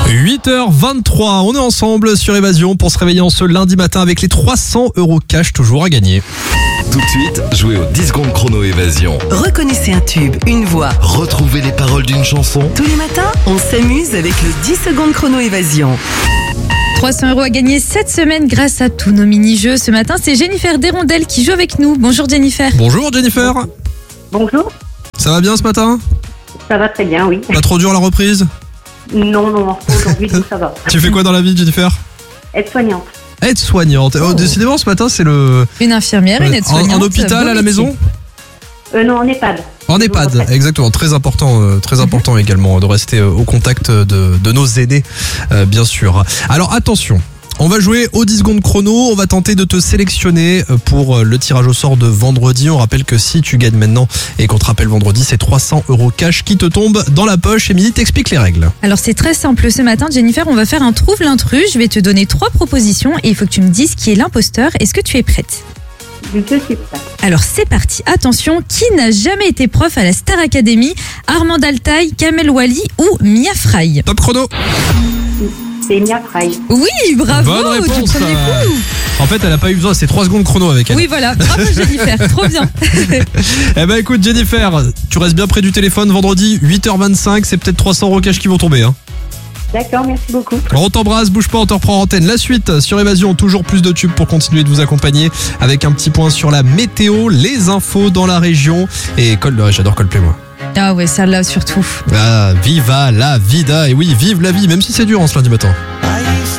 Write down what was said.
8h23, on est ensemble sur Évasion pour se réveiller en ce lundi matin avec les 300 € cash toujours à gagner. Tout de suite, jouez aux 10 secondes chrono Évasion. Reconnaissez un tube, une voix. Retrouvez les paroles d'une chanson. Tous les matins, on s'amuse avec le 10 secondes chrono Évasion. 300 € à gagner cette semaine grâce à tous nos mini-jeux. Ce matin, c'est Jennifer Desrondelles qui joue avec nous. Bonjour Jennifer. Bonjour Jennifer. Bonjour, Ça va bien ce matin? ça va très bien, oui. Pas trop dur la reprise? Non, aujourd'hui tout ça va. Tu fais quoi dans la vie Jennifer? Aide-soignante. Aide-soignante. Oh, décidément ce matin c'est le... Une infirmière, une aide-soignante. En hôpital beau à la métier. maison? Non, en EHPAD. En EHPAD, exactement, très important également de rester au contact de nos aînés, bien sûr. Alors attention, on va jouer aux 10 secondes chrono, on va tenter de te sélectionner pour le tirage au sort de vendredi. On rappelle que si tu gagnes maintenant et qu'on te rappelle vendredi, c'est 300 € cash qui te tombent dans la poche. Émilie t'explique les règles. Alors c'est très simple. Ce matin, Jennifer, on va faire un trouve l'intrus. Je vais te donner 3 propositions et il faut que tu me dises qui est l'imposteur. Est-ce que tu es prête? Je suis prête. Alors c'est parti. Attention, qui n'a jamais été prof à la Star Academy? Armand Altaï, Kamel Wally ou Mia Fry? Top chrono. C'est Mia Fry. Oui, bravo. Bonne réponse. Du premier coup. En fait elle a pas eu besoin, c'est 3 secondes chrono avec elle. Oui, voilà. Bravo Jennifer. Trop bien. Eh ben écoute Jennifer, tu restes bien près du téléphone vendredi 8h25, c'est peut-être 300 € cash qui vont tomber. D'accord, merci beaucoup. Alors on t'embrasse, bouge pas, on te reprend en antenne. La suite sur Évasion, toujours plus de tubes pour continuer de vous accompagner avec un petit point sur la météo, les infos dans la région et j'adore Coldplay moi. Ah ouais, celle-là surtout. Ah, viva la vida, et oui, vive la vie, même si c'est dur en ce lundi matin.